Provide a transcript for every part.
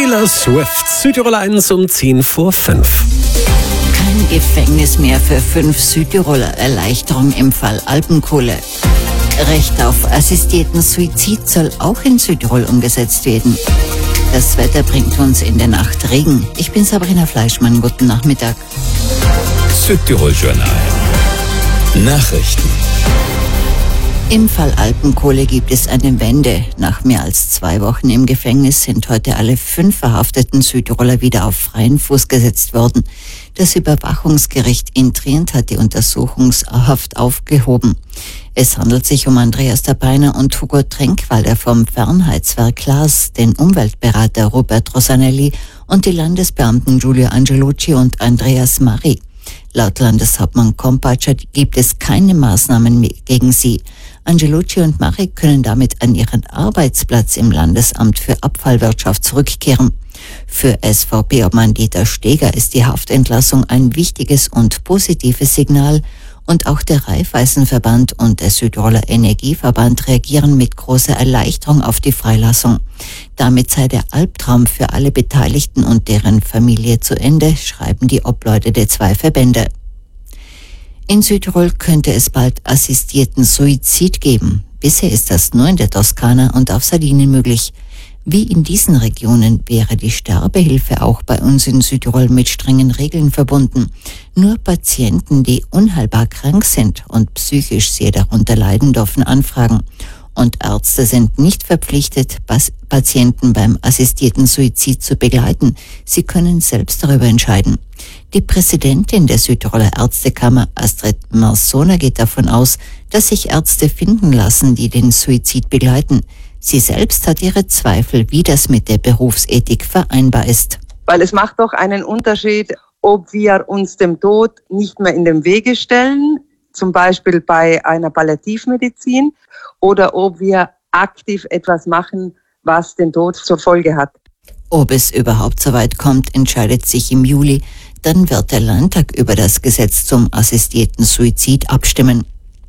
Taylor Swift, Südtirol 1 um 10 vor 5. Kein Gefängnis mehr für 5 Südtiroler. Erleichterung im Fall Alpenkohle. Recht auf assistierten Suizid soll auch in Südtirol umgesetzt werden. Das Wetter bringt uns in der Nacht Regen. Ich bin Sabrina Fleischmann. Guten Nachmittag. Südtirol Journal. Nachrichten. Im Fall Alpenkohle gibt es eine Wende. Nach mehr als 2 Wochen im Gefängnis sind heute alle 5 verhafteten Südtiroler wieder auf freien Fuß gesetzt worden. Das Überwachungsgericht in Trient hat die Untersuchungshaft aufgehoben. Es handelt sich um Andreas Tapeiner und Hugo Trenkwalder vom Fernheitswerk Glas, den Umweltberater Robert Rosanelli und die Landesbeamten Giulio Angelucci und Andreas Mari. Laut Landeshauptmann Kompatscher gibt es keine Maßnahmen mehr gegen sie. Angelucci und Mari können damit an ihren Arbeitsplatz im Landesamt für Abfallwirtschaft zurückkehren. Für SVP-Obmann Dieter Steger ist die Haftentlassung ein wichtiges und positives Signal und auch der Raiffeisenverband und der Südtiroler Energieverband reagieren mit großer Erleichterung auf die Freilassung. Damit sei der Albtraum für alle Beteiligten und deren Familie zu Ende, schreiben die Obleute der 2 Verbände. In Südtirol könnte es bald assistierten Suizid geben. Bisher ist das nur in der Toskana und auf Sardinien möglich. Wie in diesen Regionen wäre die Sterbehilfe auch bei uns in Südtirol mit strengen Regeln verbunden. Nur Patienten, die unheilbar krank sind und psychisch sehr darunter leiden, dürfen anfragen. Und Ärzte sind nicht verpflichtet, Patienten beim assistierten Suizid zu begleiten. Sie können selbst darüber entscheiden. Die Präsidentin der Südtiroler Ärztekammer, Astrid Marsona, geht davon aus, dass sich Ärzte finden lassen, die den Suizid begleiten. Sie selbst hat ihre Zweifel, wie das mit der Berufsethik vereinbar ist. Weil es macht doch einen Unterschied, ob wir uns dem Tod nicht mehr in den Wege stellen, zum Beispiel bei einer Palliativmedizin, oder ob wir aktiv etwas machen, was den Tod zur Folge hat. Ob es überhaupt so weit kommt, entscheidet sich im Juli. Dann wird der Landtag über das Gesetz zum assistierten Suizid abstimmen.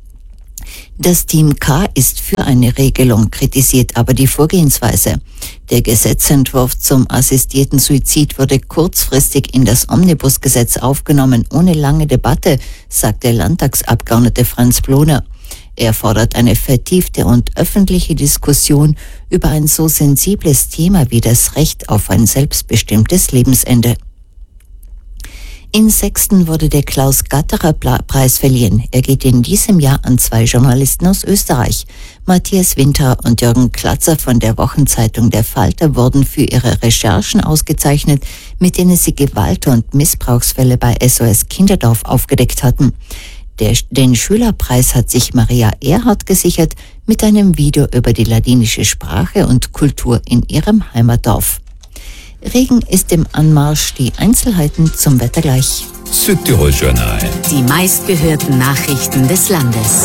Das Team K ist für eine Regelung, kritisiert aber die Vorgehensweise. Der Gesetzentwurf zum assistierten Suizid wurde kurzfristig in das Omnibusgesetz aufgenommen, ohne lange Debatte, sagt der Landtagsabgeordnete Franz Bloner. Er fordert eine vertiefte und öffentliche Diskussion über ein so sensibles Thema wie das Recht auf ein selbstbestimmtes Lebensende. In Sexten wurde der Klaus-Gatterer-Preis verliehen. Er geht in diesem Jahr an 2 Journalisten aus Österreich. Matthias Winter und Jürgen Klatzer von der Wochenzeitung Der Falter wurden für ihre Recherchen ausgezeichnet, mit denen sie Gewalt- und Missbrauchsfälle bei SOS Kinderdorf aufgedeckt hatten. Den Schülerpreis hat sich Maria Erhardt gesichert mit einem Video über die ladinische Sprache und Kultur in ihrem Heimatdorf. Regen ist im Anmarsch, die Einzelheiten zum Wetter gleich. Südtirol Journal. Die meistgehörten Nachrichten des Landes.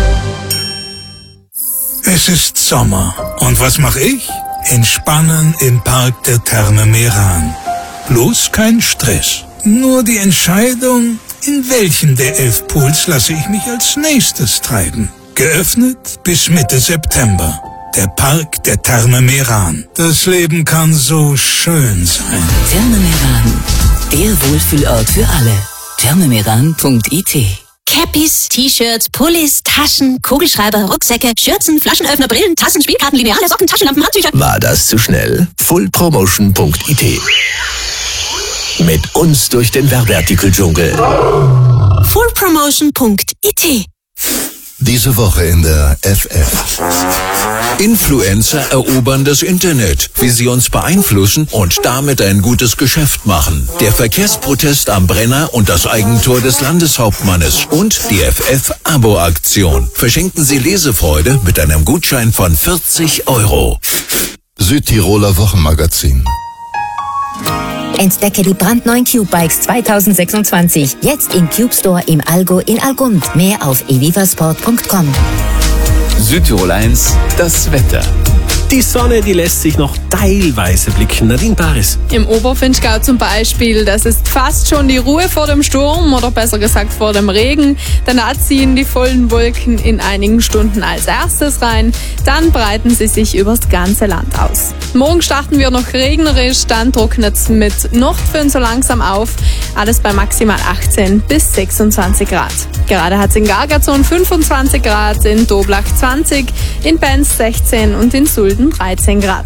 Es ist Sommer. Und was mache ich? Entspannen im Park der Therme Meran. Bloß kein Stress. Nur die Entscheidung, in welchen der 11 Pools lasse ich mich als nächstes treiben. Geöffnet bis Mitte September. Der Park der Therme Meran. Das Leben kann so schön sein. Therme Meran, der Wohlfühlort für alle. thermemeran.it. Cappies, T-Shirts, Pullis, Taschen, Kugelschreiber, Rucksäcke, Schürzen, Flaschenöffner, Brillen, Tassen, Spielkarten, Lineale, Socken, Taschenlampen, Handtücher. War das zu schnell? Fullpromotion.it. Mit uns durch den Werbeartikeldschungel. Fullpromotion.it. Diese Woche in der FF. Influencer erobern das Internet, wie sie uns beeinflussen und damit ein gutes Geschäft machen. Der Verkehrsprotest am Brenner und das Eigentor des Landeshauptmannes und die FF-Abo-Aktion. Verschenken Sie Lesefreude mit einem Gutschein von 40 €. Südtiroler Wochenmagazin. Entdecke die brandneuen Cube-Bikes 2026. Jetzt im Cube Store im Allgäu in Algund. Mehr auf evivasport.com. Südtirol 1, das Wetter. Die Sonne, die lässt sich noch teilweise blicken. Nadine Paris. Im Oberfinchgau zum Beispiel, das ist fast schon die Ruhe vor dem Sturm oder besser gesagt vor dem Regen. Danach ziehen die vollen Wolken in einigen Stunden als erstes rein. Dann breiten sie sich übers ganze Land aus. Morgen starten wir noch regnerisch, dann trocknet es mit Nordföhn so langsam auf. Alles bei maximal 18 bis 26 Grad. Gerade hat es in Gargazon 25 Grad, in Doblach 20, in Benz 16 und in Sulden 13 Grad.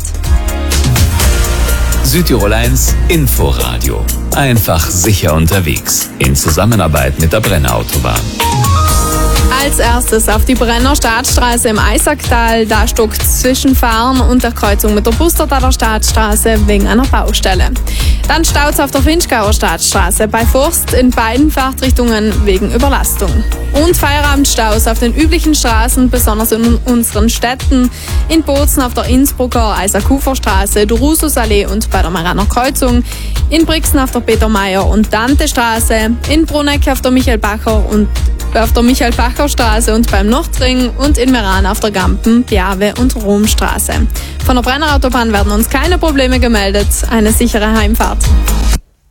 Südtirol 1 Inforadio. Einfach sicher unterwegs. In Zusammenarbeit mit der Brenner Autobahn. Als erstes auf die Brenner Staatsstraße im Eisacktal. Da stockt zwischen Fahren und der Kreuzung mit der Bustertaler Staatsstraße wegen einer Baustelle. Dann staut es auf der Finchgauer Staatsstraße bei Forst in beiden Fahrtrichtungen wegen Überlastung. Und Feierabendstaus auf den üblichen Straßen, besonders in unseren Städten. In Bozen auf der Innsbrucker Eisakuferstraße, der Rususallee und bei der Maraner Kreuzung. In Brixen auf der Peter-Meyer- und Dante-Straße. In Bruneck auf der Michael-Bacher-Straße und beim Nordring und in Meran auf der Gampen-, Piave- und Romstraße. Von der Brenner Autobahn werden uns keine Probleme gemeldet. Eine sichere Heimfahrt.